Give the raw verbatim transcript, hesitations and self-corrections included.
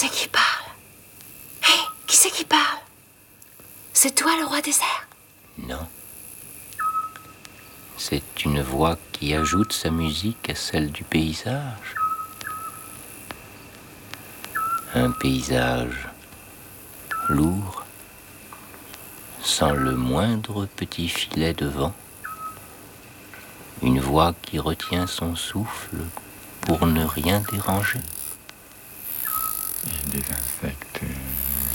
c'est qui parle? Hé, hey, qui c'est qui parle? C'est toi le roi des airs? Non. C'est une voix qui ajoute sa musique à celle du paysage. Un paysage lourd, sans le moindre petit filet de vent. Une voix qui retient son souffle pour ne rien déranger. Et des insectes